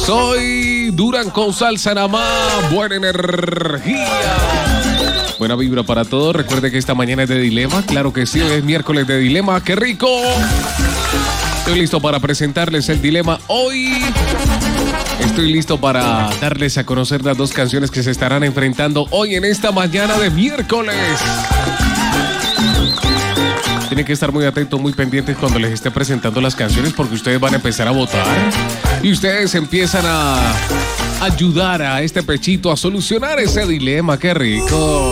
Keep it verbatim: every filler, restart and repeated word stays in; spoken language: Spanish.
Soy Durán con salsa nada más. Buena energía. Buena vibra para todos. Recuerde que esta mañana es de dilema. Claro que sí, hoy es miércoles de dilema. ¡Qué rico! Estoy listo para presentarles el dilema hoy. Estoy listo para darles a conocer las dos canciones que se estarán enfrentando hoy en esta mañana de miércoles. Tienen que estar muy atentos, muy pendientes cuando les esté presentando las canciones porque ustedes van a empezar a votar y ustedes empiezan a ayudar a este pechito a solucionar ese dilema. ¡Qué rico!